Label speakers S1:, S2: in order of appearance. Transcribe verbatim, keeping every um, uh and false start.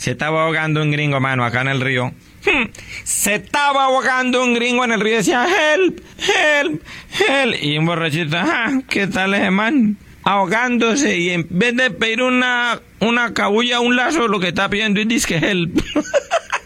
S1: Se estaba ahogando un gringo, mano, acá en el río. Se estaba ahogando un gringo en el río y decía, help, help, help. Y un borrachito, ah, ¿qué tal ese man? Ahogándose, y en vez de pedir una, una cabulla, un lazo, lo que está pidiendo es disque help.